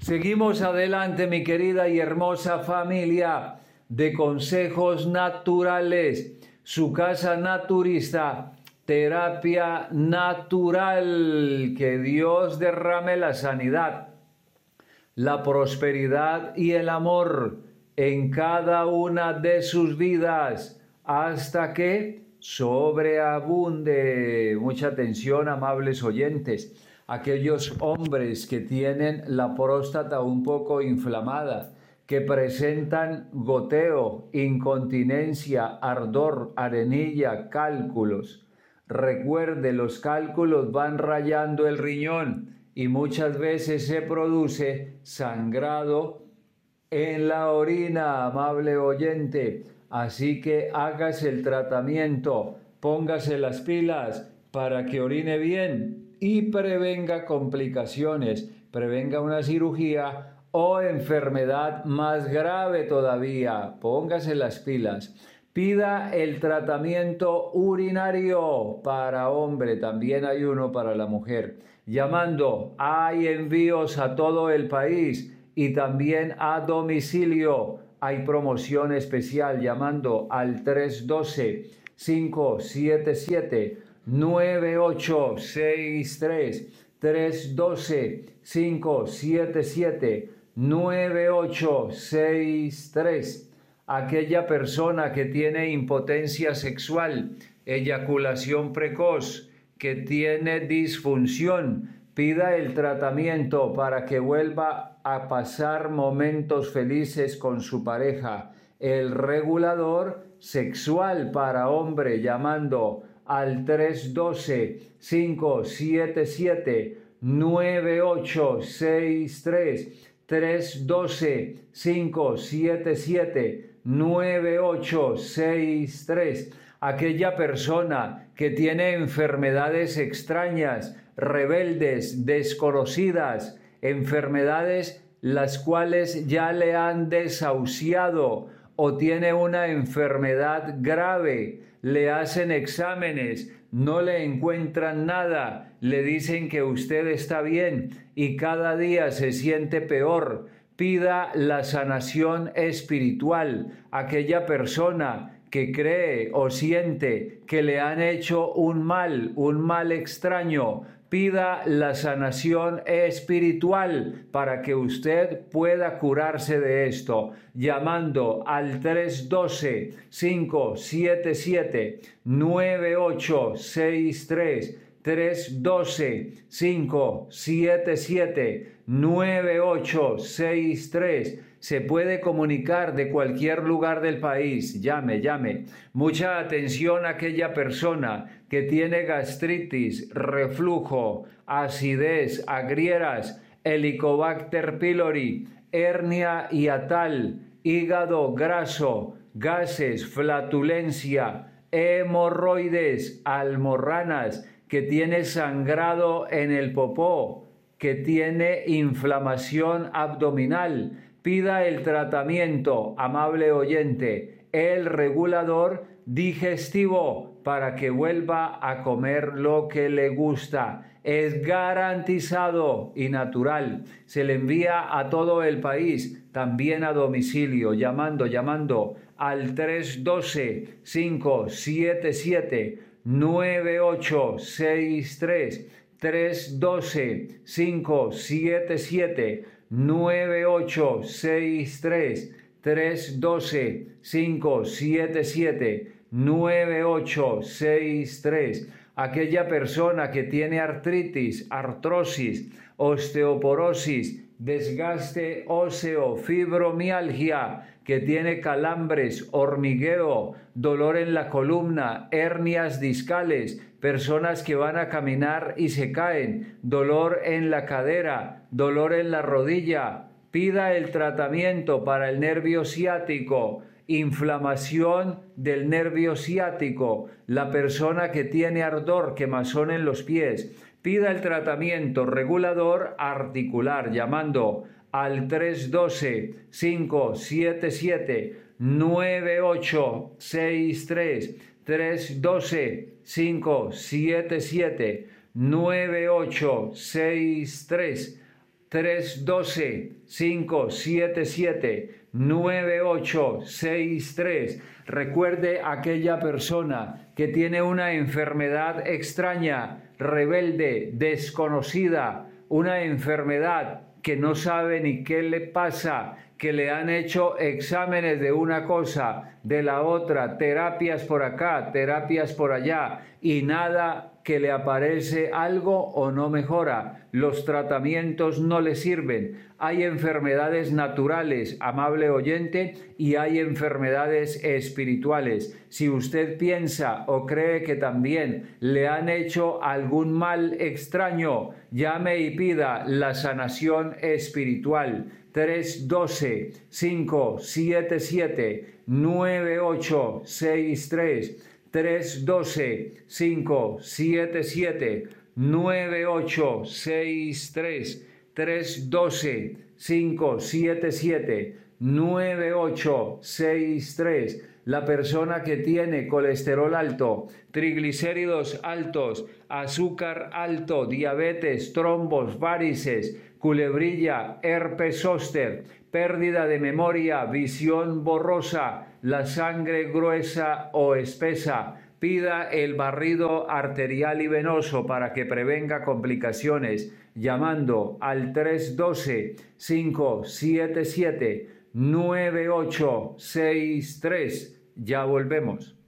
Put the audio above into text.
Seguimos adelante, mi querida y hermosa familia de consejos naturales. Su casa naturista, terapia natural. Que Dios derrame la sanidad, la prosperidad y el amor en cada una de sus vidas hasta que sobreabunde. Mucha atención, amables oyentes. Aquellos hombres que tienen la próstata un poco inflamada, que presentan goteo, incontinencia, ardor, arenilla, cálculos. Recuerde, los cálculos van rayando el riñón y muchas veces se produce sangrado en la orina, amable oyente. Así que hágase el tratamiento, póngase las pilas para que orine bien y prevenga complicaciones, prevenga una cirugía o enfermedad más grave todavía. Póngase las pilas. Pida el tratamiento urinario para hombre, también hay uno para la mujer. Llamando, hay envíos a todo el país y también a domicilio. Hay promoción especial llamando al 312-577-9863. 312-577-9863. Aquella persona que tiene impotencia sexual, eyaculación precoz, que tiene disfunción, pida el tratamiento para que vuelva a pasar momentos felices con su pareja. El regulador sexual para hombre, llamando al 312-577-9863. 312-577-9863. Aquella persona que tiene enfermedades extrañas, rebeldes, desconocidas, enfermedades las cuales ya le han desahuciado o tiene una enfermedad grave, le hacen exámenes, no le encuentran nada, le dicen que usted está bien y cada día se siente peor. Pida la sanación espiritual. Aquella persona que cree o siente que le han hecho un mal extraño, pida la sanación espiritual para que usted pueda curarse de esto, llamando al 312-577-9863. 312-577-9863. Se puede comunicar de cualquier lugar del país. Llame. Mucha atención a aquella persona que tiene gastritis, reflujo, acidez, agrieras, Helicobacter pylori, hernia hiatal, hígado graso, gases, flatulencia, hemorroides, almorranas, que tiene sangrado en el popó, que tiene inflamación abdominal. Pida el tratamiento, amable oyente, el regulador digestivo para que vuelva a comer lo que le gusta. Es garantizado y natural. Se le envía a todo el país, también a domicilio, llamando al 312-577-9863. 312-577-9863. 312-577-9863. Aquella persona que tiene artritis, artrosis, osteoporosis, desgaste óseo, fibromialgia, que tiene calambres, hormigueo, dolor en la columna, hernias discales, personas que van a caminar y se caen, dolor en la cadera, dolor en la rodilla. Pida el tratamiento para el nervio ciático, inflamación del nervio ciático, la persona que tiene ardor, quemazón en los pies. Pida el tratamiento regulador articular llamando al 312-577-9863. 312-577-9863. 312-577-9863. Recuerde aquella persona que tiene una enfermedad extraña, rebelde, desconocida, una enfermedad que no sabe ni qué le pasa, que le han hecho exámenes de una cosa, de la otra, terapias por acá, terapias por allá, y nada, que le aparece algo o no mejora. Los tratamientos no le sirven. Hay enfermedades naturales, amable oyente, y hay enfermedades espirituales. Si usted piensa o cree que también le han hecho algún mal extraño, llame y pida la sanación espiritual. 312-577-9863. 312-577-9863. 312-577-9863. La persona que tiene colesterol alto, triglicéridos altos, azúcar alto, diabetes, trombos, varices, culebrilla, herpes zóster, pérdida de memoria, visión borrosa, la sangre gruesa o espesa. Pida el barrido arterial y venoso para que prevenga complicaciones llamando al 312-577-9863. Ya volvemos.